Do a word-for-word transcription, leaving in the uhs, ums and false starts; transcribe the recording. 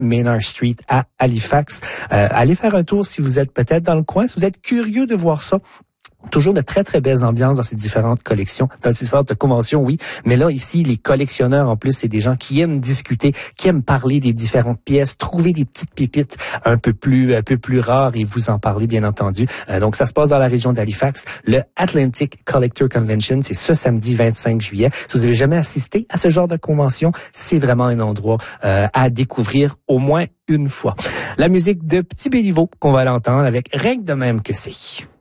Maynard Street à Halifax. Euh, allez faire un tour si vous êtes peut-être dans le coin, si vous êtes curieux de voir ça. Toujours de très, très belles ambiances dans ces différentes collections, dans ces différentes conventions, oui. Mais là, ici, les collectionneurs, en plus, c'est des gens qui aiment discuter, qui aiment parler des différentes pièces, trouver des petites pépites un peu plus, un peu plus rares et vous en parler, bien entendu. Euh, donc, ça se passe dans la région d'Halifax. Le Atlantic Collector Convention, c'est ce samedi vingt-cinq juillet. Si vous avez jamais assisté à ce genre de convention, c'est vraiment un endroit euh, à découvrir au moins une fois. La musique de Petit Béliveau qu'on va l'entendre avec Règle de même que c'est.